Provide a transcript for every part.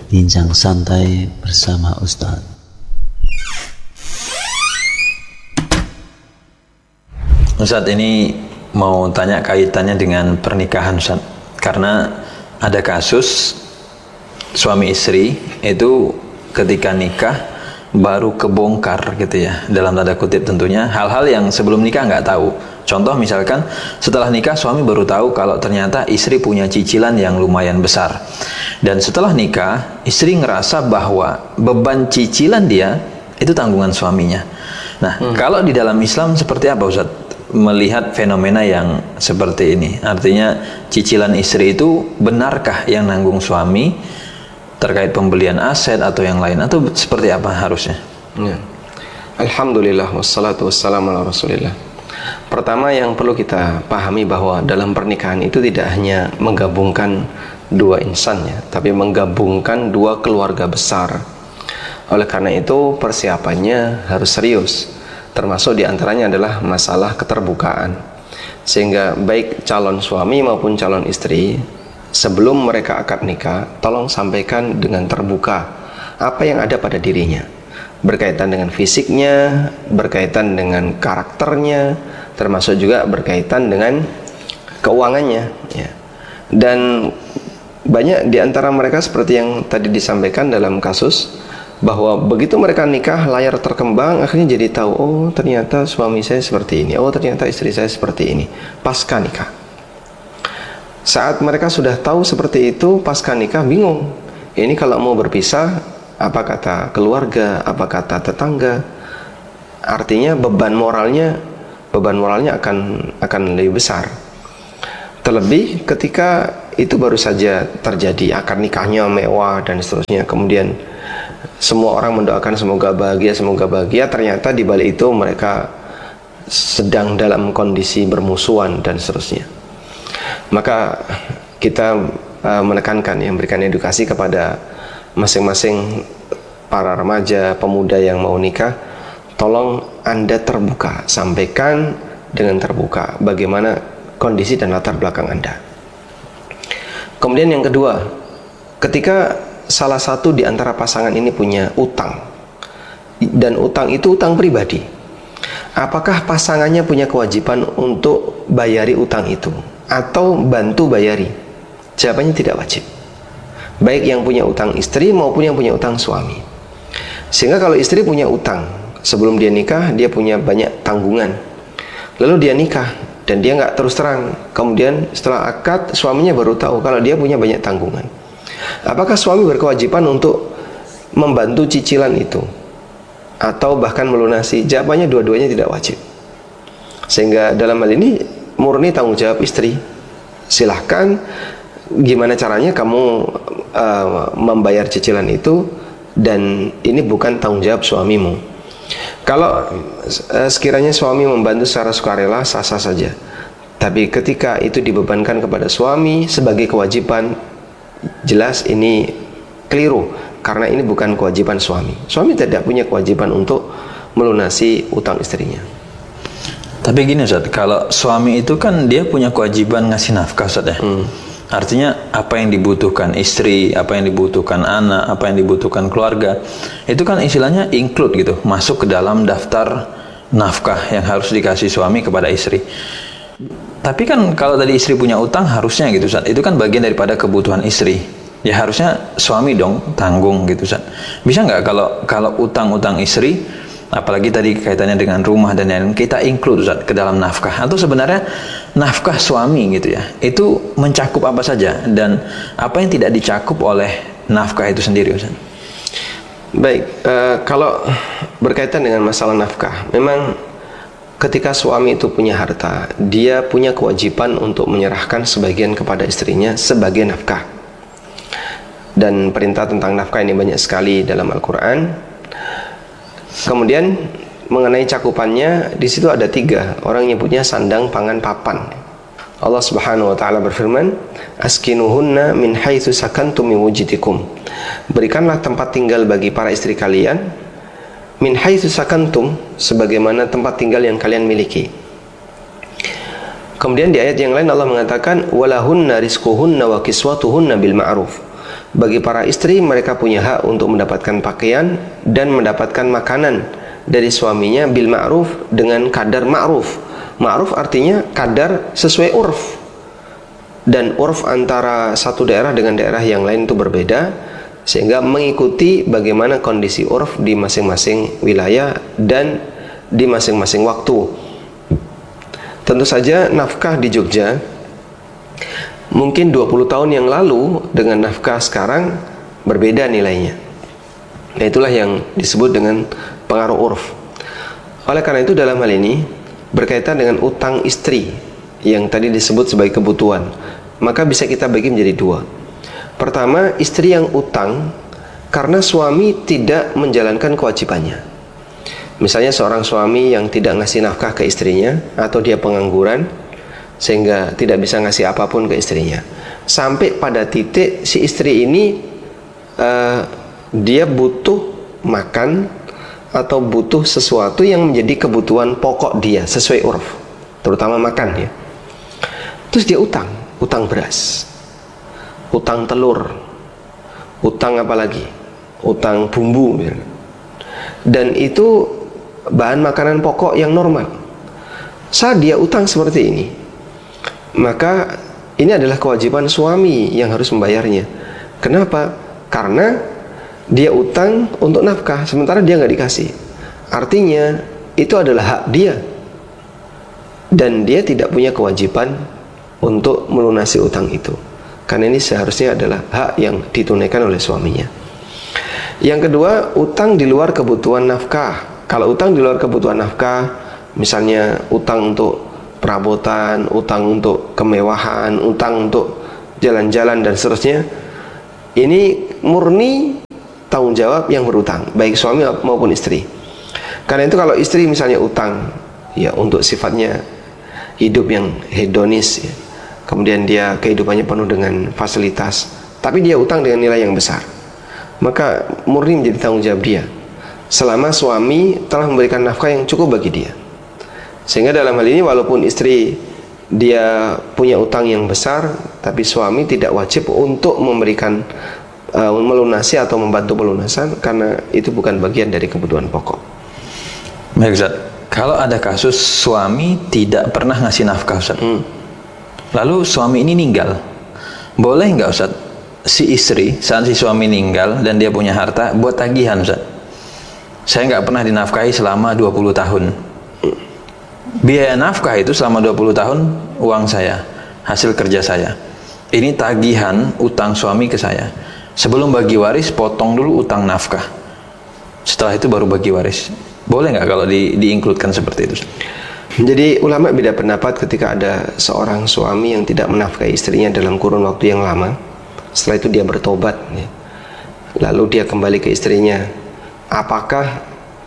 Bincang Santai bersama Ustaz. Ustaz, ini mau tanya kaitannya dengan pernikahan, Ustaz. Karena ada kasus suami istri itu ketika nikah baru kebongkar gitu ya, dalam tanda kutip tentunya, hal-hal yang sebelum nikah nggak tahu. Contoh misalkan setelah nikah suami baru tahu kalau ternyata istri punya cicilan yang lumayan besar. Dan setelah nikah istri ngerasa bahwa beban cicilan dia itu tanggungan suaminya. Nah, kalau di dalam Islam seperti apa Ustaz melihat fenomena yang seperti ini? Artinya cicilan istri itu benarkah yang nanggung suami terkait pembelian aset atau yang lain, atau seperti apa harusnya? Ya. Alhamdulillah wassalatu wassalamu ala Rasulillah. Pertama yang perlu kita pahami bahwa dalam pernikahan itu tidak hanya menggabungkan dua insan ya, tapi menggabungkan dua keluarga besar. Oleh karena itu persiapannya harus serius. Termasuk diantaranya adalah masalah keterbukaan. Sehingga baik calon suami maupun calon istri sebelum mereka akad nikah, tolong sampaikan dengan terbuka apa yang ada pada dirinya, berkaitan dengan fisiknya, berkaitan dengan karakternya, termasuk juga berkaitan dengan keuangannya ya. Dan banyak di antara mereka seperti yang tadi disampaikan dalam kasus, bahwa begitu mereka nikah, layar terkembang, akhirnya jadi tahu, oh ternyata suami saya seperti ini, oh ternyata istri saya seperti ini pasca nikah. Saat mereka sudah tahu seperti itu pasca nikah, bingung. Ini kalau mau berpisah, apa kata keluarga, apa kata tetangga? Artinya beban moralnya akan lebih besar. Terlebih ketika itu baru saja terjadi, akad nikahnya mewah dan seterusnya, kemudian semua orang mendoakan semoga bahagia, ternyata di balik itu mereka sedang dalam kondisi bermusuhan dan seterusnya. Maka kita menekankan, yang memberikan edukasi kepada masing-masing para remaja, pemuda yang mau nikah, tolong Anda terbuka, sampaikan dengan terbuka bagaimana kondisi dan latar belakang Anda. Kemudian yang kedua, ketika salah satu di antara pasangan ini punya utang, dan utang itu utang pribadi, apakah pasangannya punya kewajiban untuk bayari utang itu atau bantu bayari? Jawabannya tidak wajib. Baik yang punya utang istri maupun yang punya utang suami. Sehingga kalau istri punya utang, sebelum dia nikah dia punya banyak tanggungan, lalu dia nikah dan dia nggak terus terang, kemudian setelah akad suaminya baru tahu kalau dia punya banyak tanggungan. Apakah suami berkewajiban untuk membantu cicilan itu atau bahkan melunasi? Jawabannya dua-duanya tidak wajib. Sehingga dalam hal ini murni tanggung jawab istri. Silahkan gimana caranya kamu membayar cicilan itu, dan ini bukan tanggung jawab suamimu. Kalau sekiranya suami membantu secara sukarela, sah-sah saja. Tapi ketika itu dibebankan kepada suami sebagai kewajiban, jelas ini keliru, karena ini bukan kewajiban suami. Suami tidak punya kewajiban untuk melunasi utang istrinya. Tapi gini Ustaz, kalau suami itu kan dia punya kewajiban ngasih nafkah Ustaz ya. Artinya apa yang dibutuhkan istri, apa yang dibutuhkan anak, apa yang dibutuhkan keluarga, itu kan istilahnya include gitu, masuk ke dalam daftar nafkah yang harus dikasih suami kepada istri. Tapi kan kalau tadi istri punya utang, harusnya gitu Ustaz, itu kan bagian daripada kebutuhan istri. Ya harusnya suami dong tanggung gitu Ustaz. Bisa nggak kalau utang-utang istri, apalagi tadi kaitannya dengan rumah dan lain-lain, kita include Ustaz ke dalam nafkah? Atau sebenarnya nafkah suami gitu ya, itu mencakup apa saja, dan apa yang tidak dicakup oleh nafkah itu sendiri Ustaz? Baik, kalau berkaitan dengan masalah nafkah, memang ketika suami itu punya harta, dia punya kewajiban untuk menyerahkan sebagian kepada istrinya sebagai nafkah. Dan perintah tentang nafkah ini banyak sekali dalam Al-Quran. Kemudian mengenai cakupannya, di situ ada 3. Orang nyebutnya sandang, pangan, papan. Allah Subhanahu wa taala berfirman, "Askinuhunna min haitsu sakantum min wujdikum." Berikanlah tempat tinggal bagi para istri kalian, min haitsu sakantum, sebagaimana tempat tinggal yang kalian miliki. Kemudian di ayat yang lain Allah mengatakan, "Walahunna rizquhunna wa kiswatuhunna bil ma'ruf." Bagi para istri, mereka punya hak untuk mendapatkan pakaian dan mendapatkan makanan dari suaminya bil ma'ruf, dengan kadar ma'ruf. Ma'ruf artinya kadar sesuai urf. Dan urf antara satu daerah dengan daerah yang lain itu berbeda, sehingga mengikuti bagaimana kondisi urf di masing-masing wilayah dan di masing-masing waktu. Tentu saja nafkah di Jogja mungkin 20 tahun yang lalu dengan nafkah sekarang berbeda nilainya. Nah, itulah yang disebut dengan pengaruh urf. Oleh karena itu dalam hal ini berkaitan dengan utang istri yang tadi disebut sebagai kebutuhan, maka bisa kita bagi menjadi dua. Pertama, istri yang utang karena suami tidak menjalankan kewajibannya. Misalnya seorang suami yang tidak ngasih nafkah ke istrinya, atau dia pengangguran sehingga tidak bisa ngasih apapun ke istrinya, sampai pada titik si istri ini dia butuh makan atau butuh sesuatu yang menjadi kebutuhan pokok dia sesuai urf, terutama makan ya. Terus dia utang beras, utang telur, utang apa lagi, utang bumbu, dan itu bahan makanan pokok yang normal. Saat dia utang seperti ini, maka ini adalah kewajiban suami yang harus membayarnya. Kenapa? Karena dia utang untuk nafkah, sementara dia nggak dikasih. Artinya itu adalah hak dia, dan dia tidak punya kewajiban untuk melunasi utang itu, karena ini seharusnya adalah hak yang ditunaikan oleh suaminya. Yang kedua, utang di luar kebutuhan nafkah. Kalau utang di luar kebutuhan nafkah, misalnya utang untuk perabotan, utang untuk kemewahan, utang untuk jalan-jalan dan seterusnya, ini murni tanggung jawab yang berutang, baik suami maupun istri. Karena itu kalau istri misalnya utang ya untuk sifatnya hidup yang hedonis ya, kemudian dia kehidupannya penuh dengan fasilitas, tapi dia utang dengan nilai yang besar, maka murni menjadi tanggung jawab dia selama suami telah memberikan nafkah yang cukup bagi dia. Sehingga dalam hal ini walaupun istri dia punya utang yang besar, tapi suami tidak wajib untuk memberikan melunasi atau membantu pelunasan, karena itu bukan bagian dari kebutuhan pokok. Baik Ustaz, kalau ada kasus suami tidak pernah ngasih nafkah Ustaz, lalu suami ini meninggal, boleh nggak Ustaz si istri saat si suami meninggal dan dia punya harta buat tagihan Ustaz? Saya nggak pernah dinafkahi selama 20 tahun. Biaya nafkah itu selama 20 tahun uang saya, hasil kerja saya. Ini tagihan utang suami ke saya. Sebelum bagi waris, potong dulu utang nafkah. Setelah itu baru bagi waris. Boleh nggak kalau diinkludkan seperti itu? Jadi ulama beda pendapat ketika ada seorang suami yang tidak menafkahi istrinya dalam kurun waktu yang lama. Setelah itu dia bertobat ya. Lalu dia kembali ke istrinya, apakah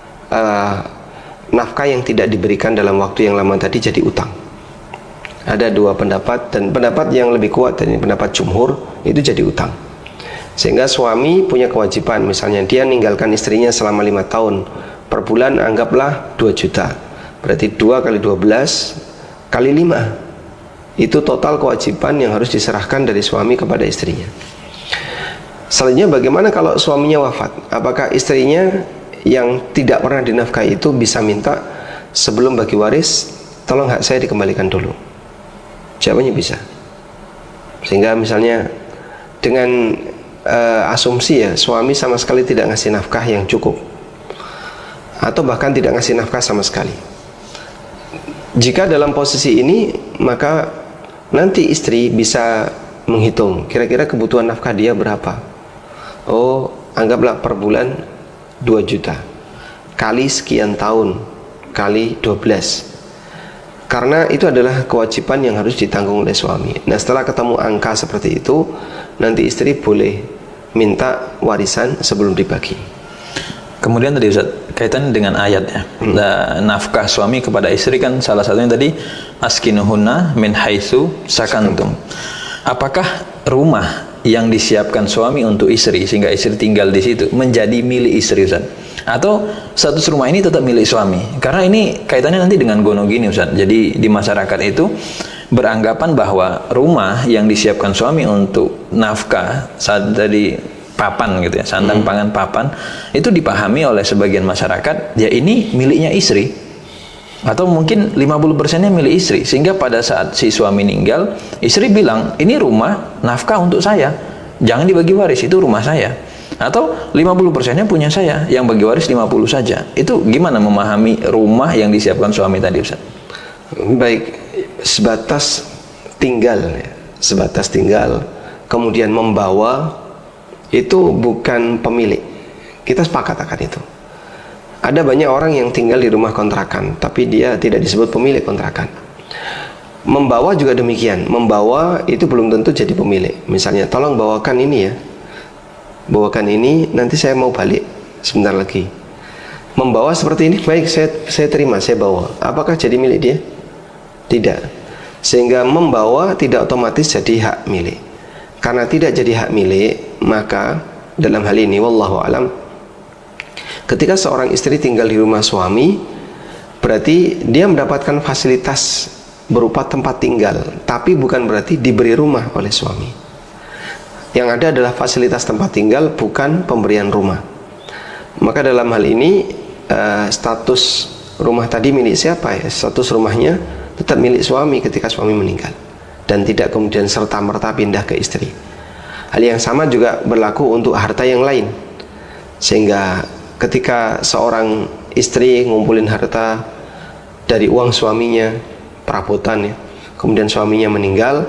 nafkah yang tidak diberikan dalam waktu yang lama tadi jadi utang? Ada dua pendapat, dan pendapat yang lebih kuat dari pendapat jumhur itu jadi utang. Sehingga suami punya kewajiban, misalnya dia meninggalkan istrinya selama 5 tahun, per bulan anggaplah 2 juta, berarti 2 kali 12 kali 5, itu total kewajiban yang harus diserahkan dari suami kepada istrinya. Selanjutnya, bagaimana kalau suaminya wafat? Apakah istrinya yang tidak pernah dinafkahi itu bisa minta sebelum bagi waris, tolong hak saya dikembalikan dulu? Jawabannya bisa. Sehingga misalnya dengan asumsi ya, suami sama sekali tidak ngasih nafkah yang cukup, atau bahkan tidak ngasih nafkah sama sekali. Jika dalam posisi ini, maka nanti istri bisa menghitung kira-kira kebutuhan nafkah dia berapa. Oh, anggaplah per bulan 2 juta kali sekian tahun kali 12, karena itu adalah kewajiban yang harus ditanggung oleh suami. Nah, setelah ketemu angka seperti itu, nanti istri boleh minta warisan sebelum dibagi. Kemudian tadi Ustaz, kaitan dengan ayat ya, nafkah suami kepada istri kan salah satunya tadi askinuhunna min haitsu sakantum. Apakah rumah yang disiapkan suami untuk istri sehingga istri tinggal di situ menjadi milik istri Ustaz? Atau status rumah ini tetap milik suami? Karena ini kaitannya nanti dengan gono gini Ustaz. Jadi di masyarakat itu beranggapan bahwa rumah yang disiapkan suami untuk nafkah saat tadi papan gitu ya, sandang pangan papan, itu dipahami oleh sebagian masyarakat ya ini miliknya istri, atau mungkin 50%-nya milik istri, sehingga pada saat si suami meninggal, istri bilang ini rumah nafkah untuk saya, jangan dibagi waris, itu rumah saya. Atau 50%-nya punya saya, yang bagi waris 50 saja. Itu gimana memahami rumah yang disiapkan suami tadi, Ustaz? Baik, sebatas tinggal ya. Sebatas tinggal, kemudian membawa, itu bukan pemilik. Kita sepakat akan itu. Ada banyak orang yang tinggal di rumah kontrakan, tapi dia tidak disebut pemilik kontrakan. Membawa juga demikian. Membawa itu belum tentu jadi pemilik. Misalnya, tolong bawakan ini ya, bawakan ini, nanti saya mau balik sebentar lagi. Membawa seperti ini, baik, saya terima, saya bawa. Apakah jadi milik dia? Tidak. Sehingga membawa tidak otomatis jadi hak milik. Karena tidak jadi hak milik, maka dalam hal ini wallahu alam, ketika seorang istri tinggal di rumah suami, berarti dia mendapatkan fasilitas berupa tempat tinggal, tapi bukan berarti diberi rumah oleh suami. Yang ada adalah fasilitas tempat tinggal, bukan pemberian rumah. Maka dalam hal ini status rumah tadi milik siapa ya? Status rumahnya tetap milik suami ketika suami meninggal, dan tidak kemudian serta-merta pindah ke istri. Hal yang sama juga berlaku untuk harta yang lain. Sehingga ketika seorang istri ngumpulin harta dari uang suaminya, perabotan ya, kemudian suaminya meninggal,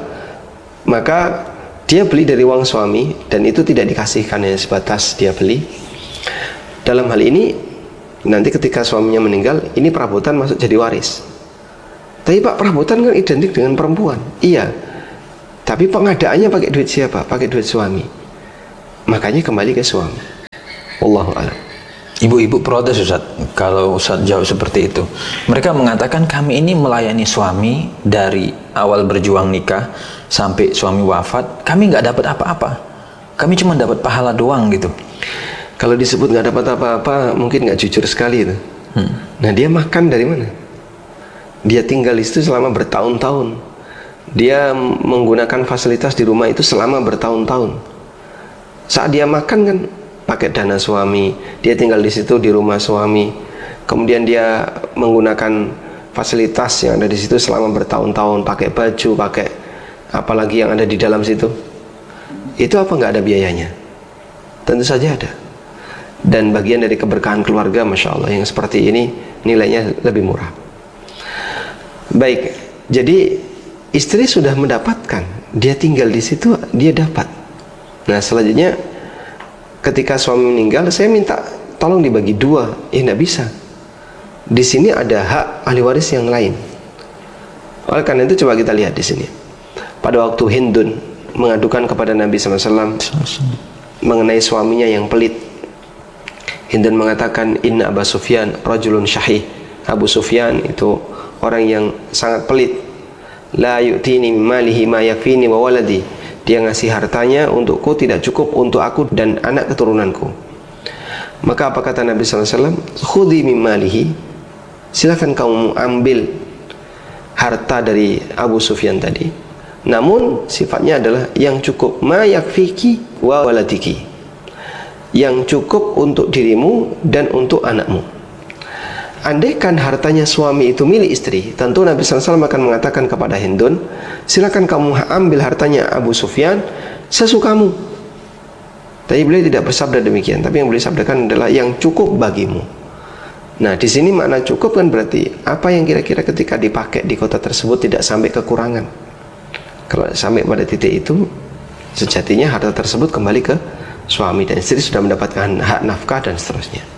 maka dia beli dari uang suami, dan itu tidak dikasihkan hanya sebatas dia beli. Dalam hal ini, nanti ketika suaminya meninggal, ini perabotan masuk jadi waris. Tapi Pak, perabotan kan identik dengan perempuan. Iya, tapi pengadaannya pakai duit siapa? Pakai duit suami. Makanya kembali ke suami. Wallahu a'lam. Ibu-ibu protes, Ustaz, kalau Ustaz jawab seperti itu. Mereka mengatakan kami ini melayani suami dari awal berjuang nikah sampai suami wafat, kami nggak dapat apa-apa. Kami cuma dapat pahala doang gitu. Kalau disebut nggak dapat apa-apa, mungkin nggak jujur sekali itu. Nah, dia makan dari mana? Dia tinggal di situ selama bertahun-tahun. Dia menggunakan fasilitas di rumah itu selama bertahun-tahun. Saat dia makan kan pakai dana suami, dia tinggal di situ di rumah suami, kemudian dia menggunakan fasilitas yang ada di situ selama bertahun-tahun, pakai baju, pakai apalagi yang ada di dalam situ. Itu apa nggak ada biayanya? Tentu saja ada. Dan bagian dari keberkahan keluarga, Masya Allah, yang seperti ini nilainya lebih murah. Baik, jadi istri sudah mendapatkan, dia tinggal di situ, dia dapat. Nah, selanjutnya ketika suami meninggal, saya minta tolong dibagi dua. Ya tidak bisa. Di sini ada hak ahli waris yang lain. Oleh karena itu coba kita lihat di sini. Pada waktu Hindun mengadukan kepada Nabi SAW mengenai suaminya yang pelit, Hindun mengatakan, Inna Abu Sufyan rajulun syahih. Abu Sufyan itu orang yang sangat pelit. La yu'tini malihi ma yakfini wa waladi. Dia ngasih hartanya untukku tidak cukup untuk aku dan anak keturunanku. Maka apa kata Nabi SAW? Khudhi min malihi, silakan kamu ambil harta dari Abu Sufyan tadi, namun sifatnya adalah yang cukup, ma yakfiki wa waladiki, yang cukup untuk dirimu dan untuk anakmu. Andaikan hartanya suami itu milik istri, tentu Nabi SAW akan mengatakan kepada Hindun, silakan kamu ambil hartanya Abu Sufyan sesukamu. Tapi beliau tidak bersabda demikian, tapi yang beliau sabdakan adalah yang cukup bagimu. Nah, di sini makna cukup kan berarti apa yang kira-kira ketika dipakai di kota tersebut tidak sampai kekurangan. Kalau sampai pada titik itu, sejatinya harta tersebut kembali ke suami, dan istri sudah mendapatkan hak nafkah dan seterusnya.